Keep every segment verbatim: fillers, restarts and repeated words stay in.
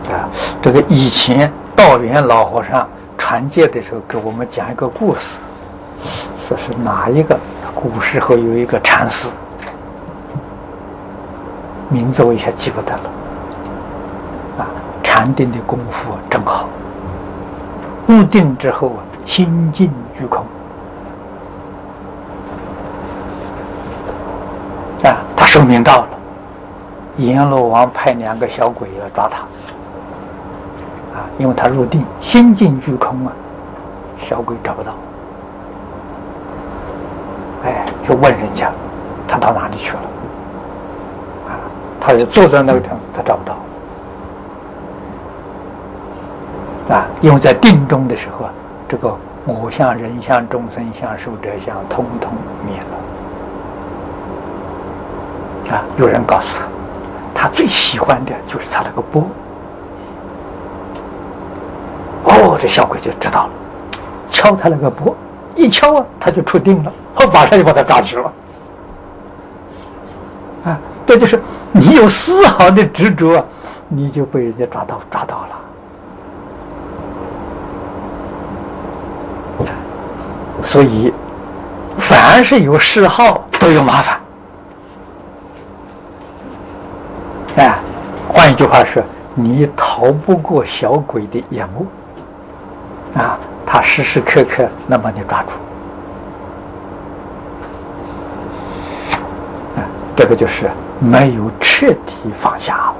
啊，这个以前道元老和尚传戒的时候，给我们讲一个故事，说是哪一个古时候有一个禅师，名字我一下记不得了。啊，禅定的功夫真好，入定之后啊，心静具空。啊，他寿命到了，阎罗王派两个小鬼要抓他。啊，因为他入定，心静具空啊，小鬼找不到。哎，就问人家，他到哪里去了？啊，他就坐在那个地方，他找不到。啊，因为在定中的时候啊，这个我相、人相、众生相、寿者相，通通灭了。啊，有人告诉他，他最喜欢的就是他那个钵。哦，这小鬼就知道了，敲他那个钵，一敲啊，他就出定了，后马上就把他抓去了。啊，这就是你有丝毫的执着，你就被人家抓到抓到了。所以，凡是有嗜好，都有麻烦。啊，换一句话说，你逃不过小鬼的眼目。啊，他时时刻刻能把你抓住。啊，这个就是没有彻底放下了。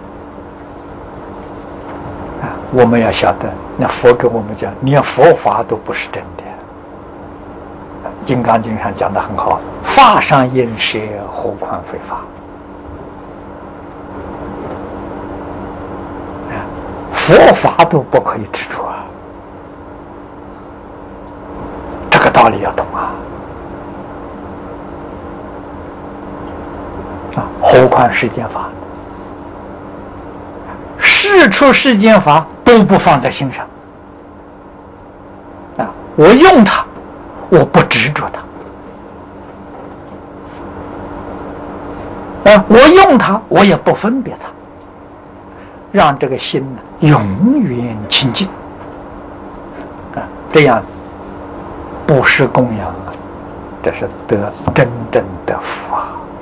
啊，我们要晓得，那佛跟我们讲，连佛法都不是真的。《金刚经》上讲得很好，法上应舍，何况非法。啊，佛法都不可以执着啊，这个道理要懂啊。啊，何况世间法，事出世间法都不放在心上。啊，我用它，我不执着它。啊，我用它，我也不分别它，让这个心呢永远清净。啊，这样布施供养啊，这是得真正的福啊。